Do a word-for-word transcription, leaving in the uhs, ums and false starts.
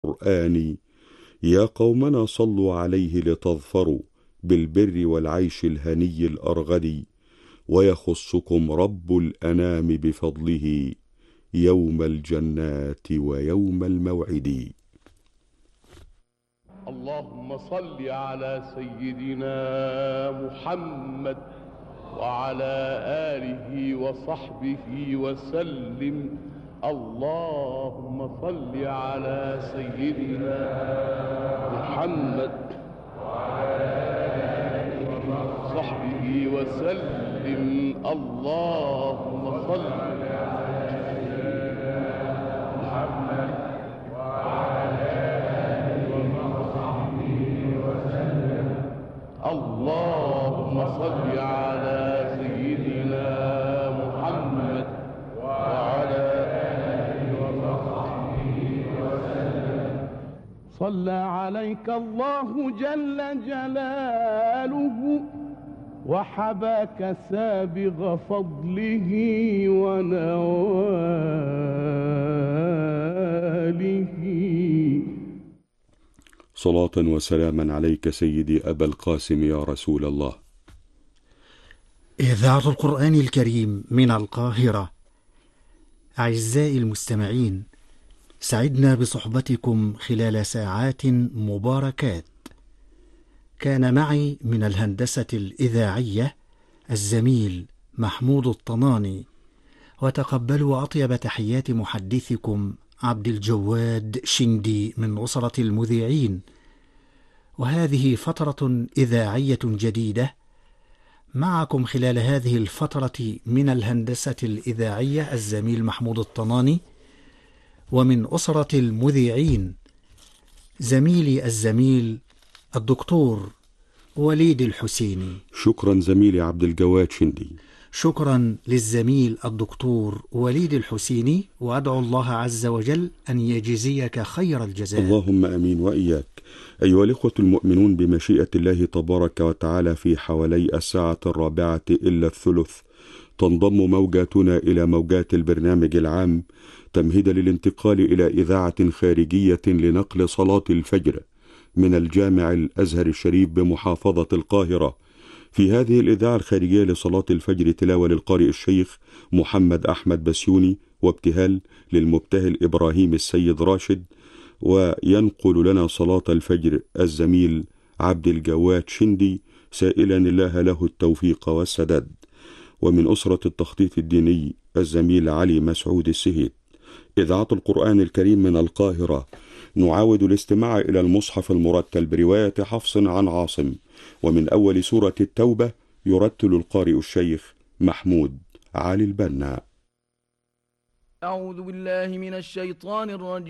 القرآن يا قومنا صلوا عليه لتظفروا بالبر والعيش الهني الأرغد، ويخصكم رب الأنام بفضله يوم الجنات ويوم الموعد. اللهم صل على سيدنا محمد وعلى آله وصحبه وسلم. اللهم صل على سيدنا محمد وعلى آله وصحبه وسلم. اللهم صل على سيدنا محمد وعلى آله وصحبه وسلم. اللهم صل على سيدنا محمد وعلى آله وصحبه وسلم. صلى عليك الله جل جلاله وحباك سابغ فضله ونواله. صلاة وسلاما عليك سيدي أبا القاسم يا رسول الله. إذاعة القرآن الكريم من القاهرة. أعزائي المستمعين، سعدنا بصحبتكم خلال ساعات مباركات. كان معي من الهندسة الإذاعية الزميل محمود الطناني، وتقبلوا أطيب تحيات محدثكم عبد الجواد شندي من أسرة المذيعين. وهذه فترة إذاعية جديدة معكم. خلال هذه الفترة من الهندسة الإذاعية الزميل محمود الطناني، ومن أسرة المذيعين زميلي الزميل الدكتور وليد الحسيني. شكرا زميلي عبد الجواد شندي. شكرا للزميل الدكتور وليد الحسيني، وأدعو الله عز وجل أن يجزيك خير الجزاء. اللهم أمين وإياك. أيها الإخوة المؤمنون، بمشيئة الله تبارك وتعالى في حوالي الساعة الرابعة إلا الثلث تنضم موجاتنا إلى موجات البرنامج العام، تمهيدا للانتقال إلى إذاعة خارجية لنقل صلاة الفجر من الجامع الأزهر الشريف بمحافظة القاهرة. في هذه الإذاعة الخارجية لصلاة الفجر تلاوة للقارئ الشيخ محمد أحمد بسيوني، وابتهال للمبتهل إبراهيم السيد راشد، وينقل لنا صلاة الفجر الزميل عبد الجواد شندي، سائلا الله له التوفيق والسداد. ومن أسرة التخطيط الديني الزميل علي مسعود السهيد. إذاعة القرآن الكريم من القاهرة. نعاود الاستماع إلى المصحف المرتل برواية حفص عن عاصم، ومن أول سورة التوبة يرتل القارئ الشيخ محمود علي البنا. أعوذ بالله من الشيطان الرجيم.